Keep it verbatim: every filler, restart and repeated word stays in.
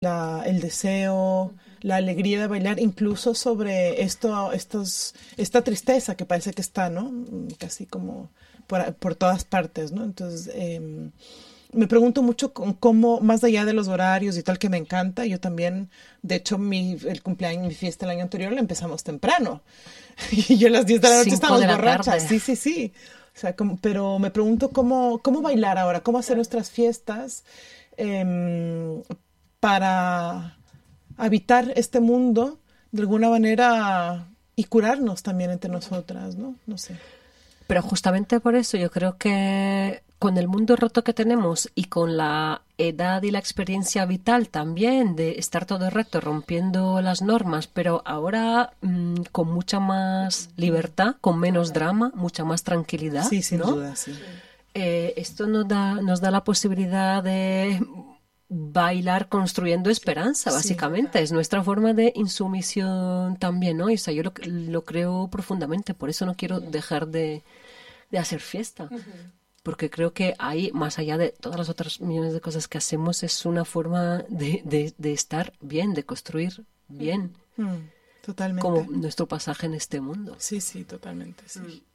la, el deseo, la alegría de bailar, incluso sobre esto, estos, esta tristeza que parece que está, ¿no? Casi como por, por todas partes, ¿no? Entonces, eh, me pregunto mucho con cómo, más allá de los horarios y tal, que me encanta, yo también, de hecho, mi, el cumpleaños, mi fiesta el año anterior la empezamos temprano. Y yo a las diez de la noche Cinco estábamos de la borrachas. tarde. Sí, sí, sí. O sea, como- pero me pregunto cómo, cómo bailar ahora, cómo hacer nuestras fiestas em, para habitar este mundo de alguna manera y curarnos también entre nosotras, ¿no? No sé. Pero justamente por eso yo creo que con el mundo roto que tenemos y con la edad y la experiencia vital también de estar todo el rato rompiendo las normas, pero ahora mm, con mucha más libertad, con menos drama, mucha más tranquilidad, Sí, sin ¿no? duda, sí. Eh, esto nos da, nos da la posibilidad de bailar construyendo esperanza, Sí, básicamente. Es nuestra forma de insumisión también, ¿no? Y, o sea, yo lo, lo creo profundamente, por eso no quiero dejar de, de hacer fiesta. Porque creo que ahí, más allá de todas las otras millones de cosas que hacemos, es una forma de, de, de estar bien, de construir bien, mm, como totalmente. nuestro pasaje en este mundo. Sí, sí, totalmente, sí.